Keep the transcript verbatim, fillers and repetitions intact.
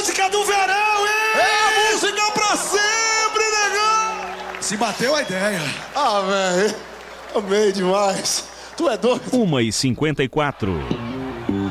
música do verão, hein? É a música pra sempre, negão! Se bateu a ideia. Ah, velho, amei demais. Tu é doido? uma e cinquenta e quatro.